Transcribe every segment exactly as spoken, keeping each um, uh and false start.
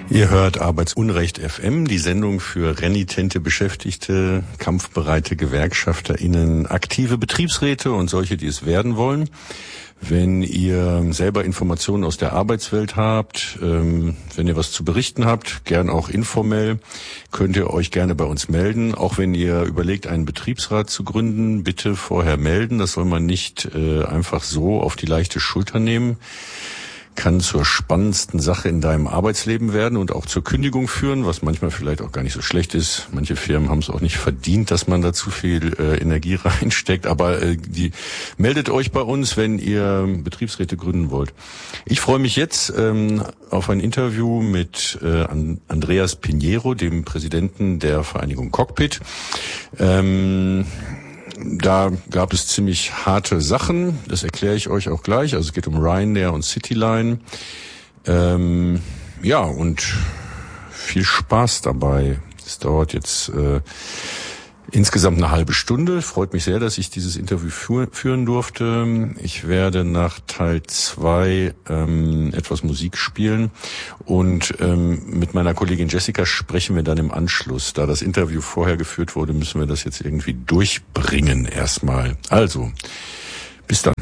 Ihr hört Arbeitsunrecht F M, die Sendung für renitente Beschäftigte, kampfbereite GewerkschafterInnen, aktive Betriebsräte und solche, die es werden wollen. Wenn ihr selber Informationen aus der Arbeitswelt habt, ähm, wenn ihr was zu berichten habt, gern auch informell, könnt ihr euch gerne bei uns melden. Auch wenn ihr überlegt, einen Betriebsrat zu gründen, bitte vorher melden. Das soll man nicht äh, einfach so auf die leichte Schulter nehmen. Kann zur spannendsten Sache in deinem Arbeitsleben werden und auch zur Kündigung führen, was manchmal vielleicht auch gar nicht so schlecht ist. Manche Firmen haben es auch nicht verdient, dass man da zu viel äh, Energie reinsteckt. Aber äh, die meldet euch bei uns, wenn ihr Betriebsräte gründen wollt. Ich freue mich jetzt ähm, auf ein Interview mit äh, Andreas Pinheiro, dem Präsidenten der Vereinigung Cockpit. Ähm, Da gab es ziemlich harte Sachen, das erkläre ich euch auch gleich. Also es geht um Ryanair und Cityline. Ähm, ja, und viel Spaß dabei. Es dauert jetzt äh, insgesamt eine halbe Stunde. Freut mich sehr, dass ich dieses Interview führ- führen durfte. Ich werde nach Teil zwei ähm, etwas Musik spielen und ähm, mit meiner Kollegin Jessica sprechen wir dann im Anschluss. Da das Interview vorher geführt wurde, müssen wir das jetzt irgendwie durchbringen erstmal. Also, bis dann.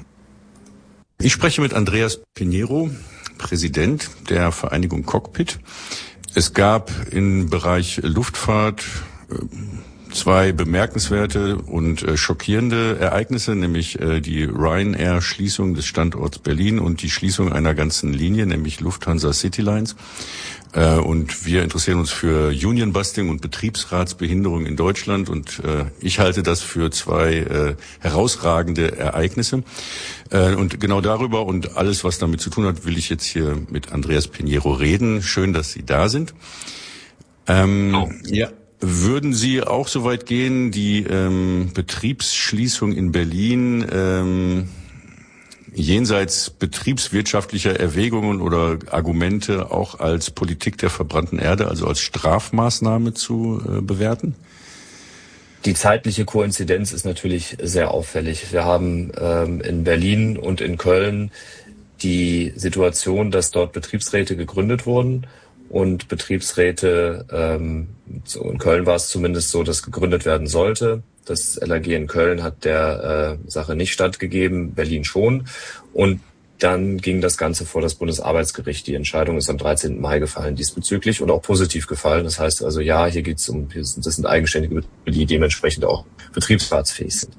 Ich spreche mit Andreas Pinheiro, Präsident der Vereinigung Cockpit. Es gab im Bereich Luftfahrt äh, zwei bemerkenswerte und äh, schockierende Ereignisse, nämlich äh, die Ryanair-Schließung des Standorts Berlin und die Schließung einer ganzen Linie, nämlich Lufthansa Citylines. Äh, und wir interessieren uns für Union-Busting und Betriebsratsbehinderung in Deutschland und äh, ich halte das für zwei äh, herausragende Ereignisse. Äh, und genau darüber und alles, was damit zu tun hat, will ich jetzt hier mit Andreas Pinheiro reden. Schön, dass Sie da sind. Ähm, oh. Ja. Würden Sie auch so weit gehen, die ähm, Betriebsschließung in Berlin ähm, jenseits betriebswirtschaftlicher Erwägungen oder Argumente auch als Politik der verbrannten Erde, also als Strafmaßnahme zu äh, bewerten? Die zeitliche Koinzidenz ist natürlich sehr auffällig. Wir haben ähm, in Berlin und in Köln die Situation, dass dort Betriebsräte gegründet wurden. Und Betriebsräte, ähm, so in Köln war es zumindest so, dass gegründet werden sollte. Das L A G in Köln hat der äh, Sache nicht stattgegeben, Berlin schon. Und dann ging das Ganze vor das Bundesarbeitsgericht. Die Entscheidung ist am dreizehnten Mai gefallen diesbezüglich und auch positiv gefallen. Das heißt also, ja, hier geht es um, das sind eigenständige Betriebe, die dementsprechend auch betriebsratsfähig sind.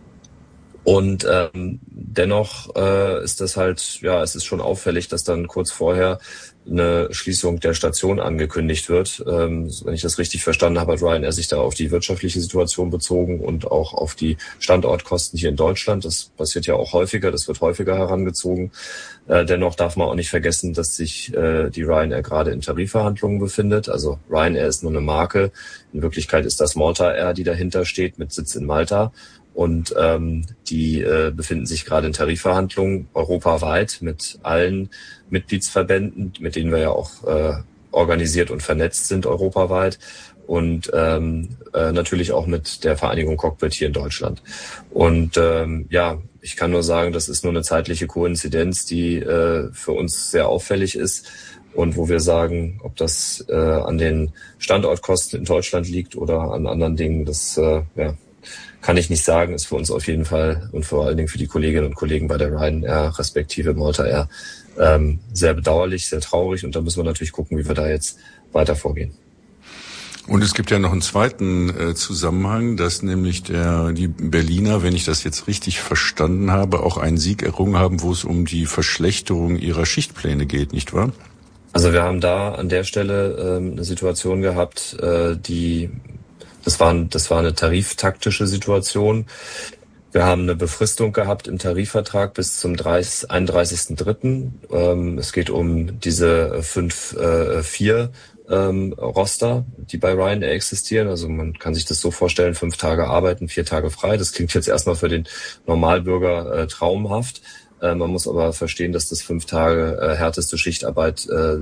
Und ähm, dennoch äh, ist das halt, ja, es ist schon auffällig, dass dann kurz vorher eine Schließung der Station angekündigt wird. Ähm, wenn ich das richtig verstanden habe, hat Ryanair sich da auf die wirtschaftliche Situation bezogen und auch auf die Standortkosten hier in Deutschland. Das passiert ja auch häufiger, das wird häufiger herangezogen. Äh, dennoch darf man auch nicht vergessen, dass sich äh, die Ryanair gerade in Tarifverhandlungen befindet. Also Ryanair ist nur eine Marke. In Wirklichkeit ist das Malta Air, die dahinter steht, mit Sitz in Malta. Und ähm, die äh, befinden sich gerade in Tarifverhandlungen europaweit mit allen Mitgliedsverbänden, mit denen wir ja auch äh, organisiert und vernetzt sind europaweit und ähm, äh, natürlich auch mit der Vereinigung Cockpit hier in Deutschland. Und ähm, ja, ich kann nur sagen, das ist nur eine zeitliche Koinzidenz, die äh, für uns sehr auffällig ist und wo wir sagen, ob das äh, an den Standortkosten in Deutschland liegt oder an anderen Dingen, das äh, ja, kann ich nicht sagen, ist für uns auf jeden Fall und vor allen Dingen für die Kolleginnen und Kollegen bei der Ryanair respektive Malta Air ähm, sehr bedauerlich, sehr traurig und da müssen wir natürlich gucken, wie wir da jetzt weiter vorgehen. Und es gibt ja noch einen zweiten äh, Zusammenhang, dass nämlich der die Berliner, wenn ich das jetzt richtig verstanden habe, auch einen Sieg errungen haben, wo es um die Verschlechterung ihrer Schichtpläne geht, nicht wahr? Also wir haben da an der Stelle ähm, eine Situation gehabt, äh, die Das war, das war eine tariftaktische Situation. Wir haben eine Befristung gehabt im Tarifvertrag bis zum einunddreißigsten dritten Ähm, es geht um diese fünf vier ähm, Roster, die bei Ryanair existieren. Also man kann sich das so vorstellen, fünf Tage arbeiten, vier Tage frei. Das klingt jetzt erstmal für den Normalbürger äh, traumhaft. Äh, man muss aber verstehen, dass das fünf Tage äh, härteste Schichtarbeit äh,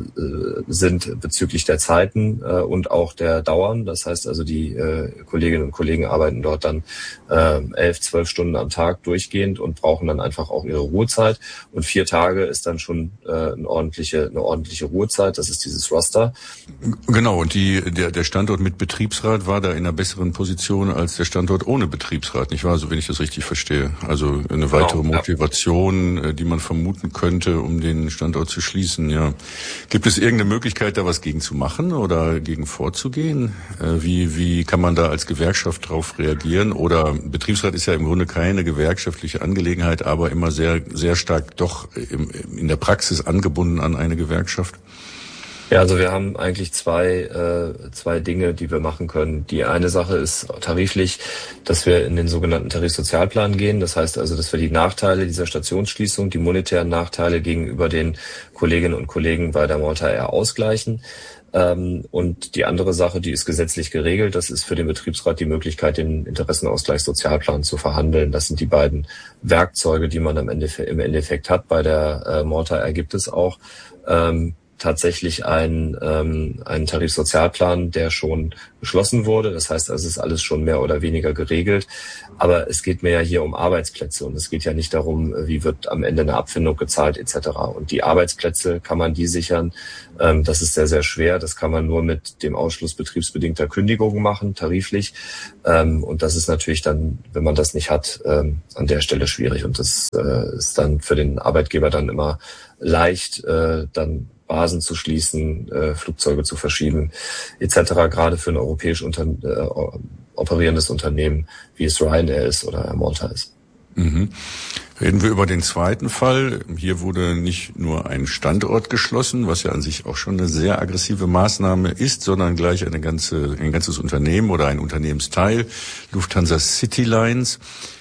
sind bezüglich der Zeiten äh, und auch der Dauern. Das heißt also, die äh, Kolleginnen und Kollegen arbeiten dort dann äh, elf, zwölf Stunden am Tag durchgehend und brauchen dann einfach auch ihre Ruhezeit. Und vier Tage ist dann schon äh, eine ordentliche, eine ordentliche Ruhezeit. Das ist dieses Roster. Genau. Und die, der, der Standort mit Betriebsrat war da in einer besseren Position als der Standort ohne Betriebsrat, nicht wahr? So, wenn ich das richtig verstehe. Also eine weitere genau, Motivation, ja. die man vermuten könnte, um den Standort zu schließen, ja. Gibt es irgendeine Möglichkeit, da was gegen zu machen oder gegen vorzugehen? Wie, wie kann man da als Gewerkschaft drauf reagieren? Oder Betriebsrat ist ja im Grunde keine gewerkschaftliche Angelegenheit, aber immer sehr, sehr stark doch im, in der Praxis angebunden an eine Gewerkschaft. Ja, also wir haben eigentlich zwei äh, zwei Dinge, die wir machen können. Die eine Sache ist tariflich, dass wir in den sogenannten Tarifsozialplan gehen. Das heißt also, dass wir die Nachteile dieser Stationsschließung, die monetären Nachteile gegenüber den Kolleginnen und Kollegen bei der Malta Air ausgleichen. Ähm, und die andere Sache, die ist gesetzlich geregelt, das ist für den Betriebsrat die Möglichkeit, den Interessenausgleichssozialplan zu verhandeln. Das sind die beiden Werkzeuge, die man am Ende im Endeffekt hat. Bei der äh, Malta Air gibt es auch ähm, tatsächlich ein, ähm, einen Tarifsozialplan, der schon beschlossen wurde. Das heißt, also es ist alles schon mehr oder weniger geregelt. Aber es geht mir ja hier um Arbeitsplätze und es geht ja nicht darum, wie wird am Ende eine Abfindung gezahlt et cetera. Und die Arbeitsplätze, kann man die sichern? Ähm, das ist sehr, sehr schwer. Das kann man nur mit dem Ausschluss betriebsbedingter Kündigungen machen, tariflich. Ähm, und das ist natürlich dann, wenn man das nicht hat, ähm, an der Stelle schwierig. Und das äh, ist dann für den Arbeitgeber dann immer leicht, äh, dann Basen zu schließen, äh, Flugzeuge zu verschieben et cetera. Gerade für ein europäisch unter, äh, operierendes Unternehmen, wie es Ryanair ist oder Air Malta ist. Mhm. Reden wir über den zweiten Fall. Hier wurde nicht nur ein Standort geschlossen, was ja an sich auch schon eine sehr aggressive Maßnahme ist, sondern gleich eine ganze, ein ganzes Unternehmen oder ein Unternehmensteil, Lufthansa Citylines.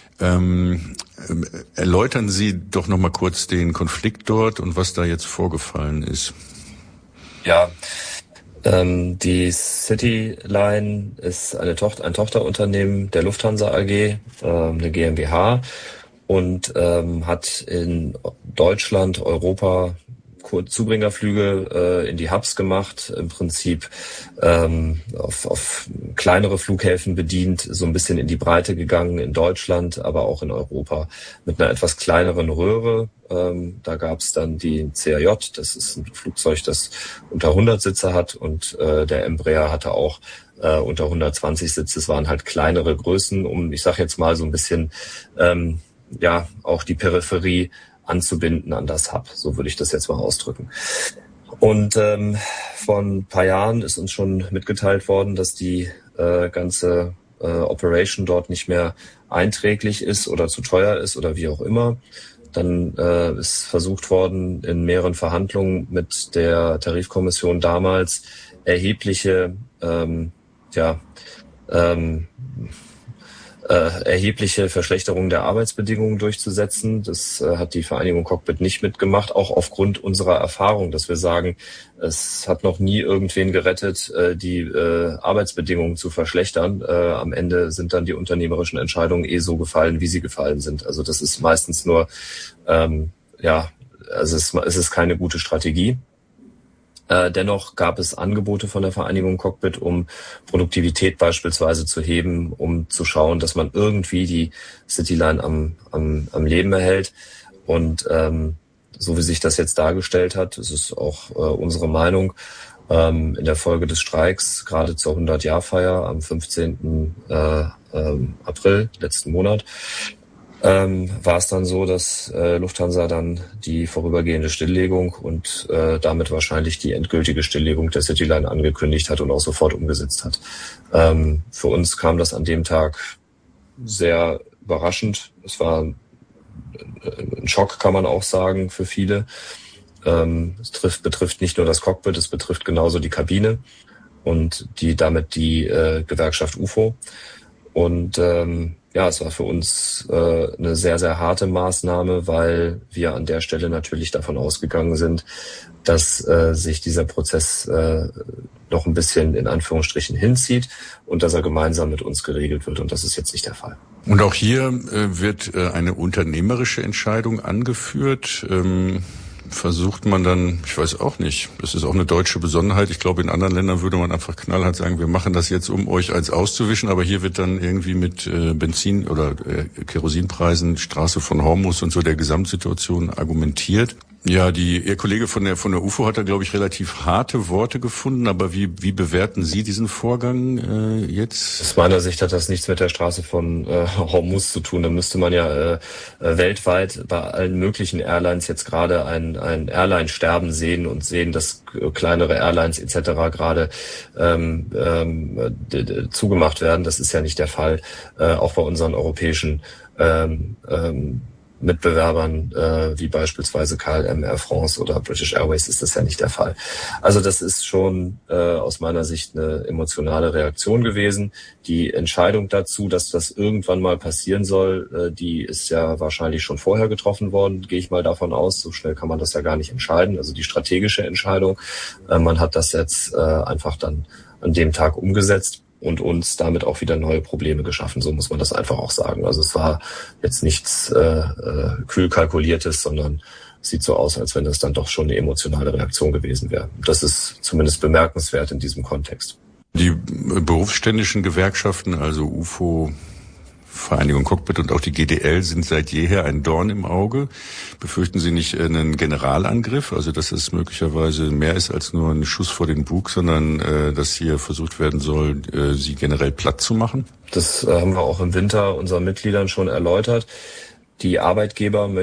Ähm, erläutern Sie doch noch mal kurz den Konflikt dort und was da jetzt vorgefallen ist. Ja, ähm, die Cityline ist eine Tochter, ein Tochterunternehmen der Lufthansa A G, äh, eine GmbH, und ähm, hat in Deutschland, Europa Zubringerflüge äh, in die Hubs gemacht, im Prinzip ähm, auf, auf kleinere Flughäfen bedient, so ein bisschen in die Breite gegangen in Deutschland, aber auch in Europa mit einer etwas kleineren Röhre. Ähm, da gab es dann die C A J, das ist ein Flugzeug, das unter hundert Sitze hat, und äh, der Embraer hatte auch äh, unter hundertzwanzig Sitze. Es waren halt kleinere Größen, um, ich sage jetzt mal so ein bisschen, ähm, ja, auch die Peripherie anzubinden an das Hub, so würde ich das jetzt mal ausdrücken. Und ähm, vor ein paar Jahren ist uns schon mitgeteilt worden, dass die äh, ganze äh, Operation dort nicht mehr einträglich ist oder zu teuer ist oder wie auch immer. Dann äh, ist versucht worden, in mehreren Verhandlungen mit der Tarifkommission damals erhebliche, ähm, ja, ähm, Äh, erhebliche Verschlechterung der Arbeitsbedingungen durchzusetzen. Das äh, hat die Vereinigung Cockpit nicht mitgemacht, auch aufgrund unserer Erfahrung, dass wir sagen, es hat noch nie irgendwen gerettet, äh, die äh, Arbeitsbedingungen zu verschlechtern. Äh, am Ende sind dann die unternehmerischen Entscheidungen eh so gefallen, wie sie gefallen sind. Also das ist meistens nur, ähm, ja, also es, es ist keine gute Strategie. Äh, dennoch gab es Angebote von der Vereinigung Cockpit, um Produktivität beispielsweise zu heben, um zu schauen, dass man irgendwie die Cityline am, am, am Leben erhält. Und ähm, so wie sich das jetzt dargestellt hat, das ist auch äh, unsere Meinung, ähm, in der Folge des Streiks, gerade zur hundert-Jahr-Feier am fünfzehnten Äh, ähm, April, letzten Monat, Ähm, war es dann so, dass äh, Lufthansa dann die vorübergehende Stilllegung und äh, damit wahrscheinlich die endgültige Stilllegung der Cityline angekündigt hat und auch sofort umgesetzt hat. Ähm, für uns kam das an dem Tag sehr überraschend. Es war ein Schock, kann man auch sagen, für viele. Ähm, es trifft, betrifft nicht nur das Cockpit, es betrifft genauso die Kabine und die damit die äh, Gewerkschaft U F O. Und ähm, ja, es war für uns äh, eine sehr, sehr harte Maßnahme, weil wir an der Stelle natürlich davon ausgegangen sind, dass äh, sich dieser Prozess äh, noch ein bisschen in Anführungsstrichen hinzieht und dass er gemeinsam mit uns geregelt wird. Und das ist jetzt nicht der Fall. Und auch hier äh, wird äh, eine unternehmerische Entscheidung angeführt. Ähm versucht man dann, ich weiß auch nicht, das ist auch eine deutsche Besonderheit. Ich glaube, in anderen Ländern würde man einfach knallhart sagen, wir machen das jetzt, um euch eins auszuwischen, aber hier wird dann irgendwie mit äh, Benzin- oder äh, Kerosinpreisen, Straße von Hormuz und so der Gesamtsituation argumentiert. Ja, die, Ihr Kollege von der von der U F O hat da, glaube ich, relativ harte Worte gefunden, aber wie wie bewerten Sie diesen Vorgang äh, jetzt? Aus meiner Sicht hat das nichts mit der Straße von äh, Hormuz zu tun. Da müsste man ja äh, weltweit bei allen möglichen Airlines jetzt gerade ein ein Airline-Sterben sehen und sehen, dass kleinere Airlines et cetera gerade ähm, ähm, d- d- zugemacht werden. Das ist ja nicht der Fall. Äh, auch bei unseren europäischen ähm, ähm, Mitbewerbern äh, wie beispielsweise K L M, Air France oder British Airways ist das ja nicht der Fall. Also das ist schon äh, aus meiner Sicht eine emotionale Reaktion gewesen. Die Entscheidung dazu, dass das irgendwann mal passieren soll, äh, die ist ja wahrscheinlich schon vorher getroffen worden, gehe ich mal davon aus. So schnell kann man das ja gar nicht entscheiden. Also die strategische Entscheidung, äh, man hat das jetzt äh, einfach dann an dem Tag umgesetzt und uns damit auch wieder neue Probleme geschaffen. So muss man das einfach auch sagen. Also es war jetzt nichts äh, äh, kühl kalkuliertes, sondern es sieht so aus, als wenn das dann doch schon eine emotionale Reaktion gewesen wäre. Das ist zumindest bemerkenswert in diesem Kontext. Die berufsständischen Gewerkschaften, also U F O, Vereinigung Cockpit und auch die G D L sind seit jeher ein Dorn im Auge. Befürchten Sie nicht einen Generalangriff, also dass es möglicherweise mehr ist als nur ein Schuss vor den Bug, sondern äh, dass hier versucht werden soll, äh, sie generell platt zu machen? Das äh, haben wir auch im Winter unseren Mitgliedern schon erläutert. Die Arbeitgeber